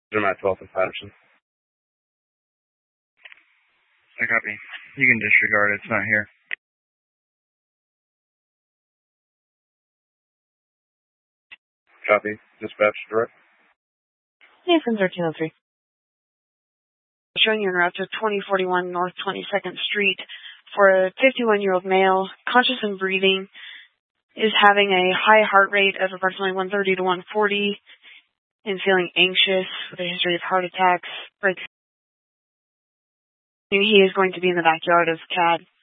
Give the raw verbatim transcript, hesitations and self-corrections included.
Matt twelve with Patterson. I copy. You can disregard it. It's not here. Copy. Dispatch direct. Nathan thirteen oh three. Showing you en route to twenty forty-one North twenty-second Street for a fifty-one-year-old male, conscious and breathing, is having a high heart rate of approximately one thirty to one forty, and feeling anxious with a history of heart attacks. He is going to be in the backyard of C A D.